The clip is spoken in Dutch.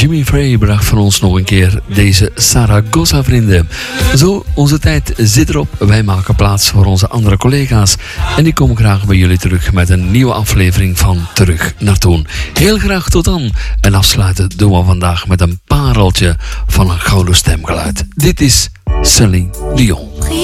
Jimmy Frey bracht van ons nog een keer deze Saragossa vrienden. Zo, onze tijd zit erop. Wij maken plaats voor onze andere collega's. En die komen graag bij jullie terug met een nieuwe aflevering van Terug naar Toen. Heel graag tot dan. En afsluiten doen we vandaag met een pareltje van een gouden stemgeluid. Dit is Céline Dion.